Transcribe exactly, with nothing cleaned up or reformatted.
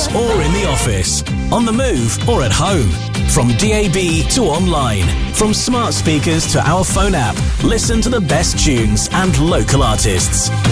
or in the office, on the move or at home. From D A B to online, from smart speakers to our phone app, listen to the best tunes and local artists.